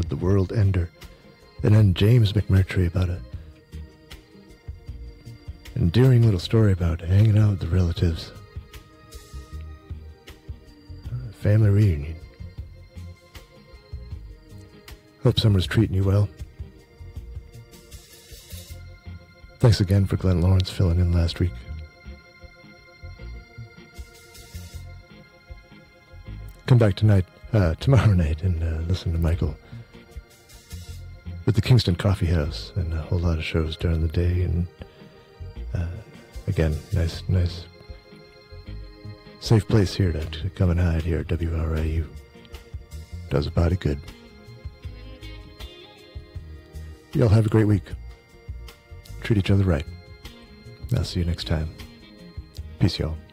with the World Ender. And then James McMurtry about an endearing little story about hanging out with the relatives. Family reunion. Hope summer's treating you well. Thanks again for Glenn Lawrence filling in last week. Come back tomorrow night, and listen to Michael with the Kingston Coffee House and a whole lot of shows during the day. And again, nice, safe place here to come and hide here at WRIU. Does a body good. Y'all have a great week. Treat each other right. I'll see you next time. Peace, y'all.